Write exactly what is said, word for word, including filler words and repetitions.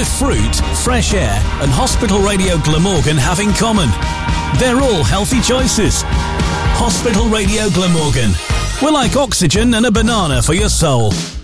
do fruit, fresh air and Hospital Radio Glamorgan have in common? They're all healthy choices. Hospital Radio Glamorgan. We're like oxygen and a banana for your soul.